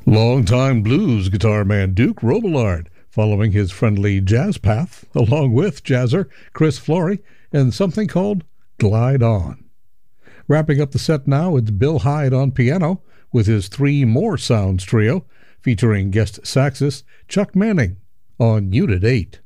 Longtime blues guitar man Duke Robillard, following his friendly jazz path, along with jazzer Chris Flory, in something called Glide On. Wrapping up the set now, it's Bill Hyde on piano with his Three More Sounds trio, featuring guest saxist Chuck Manning on Unit 8.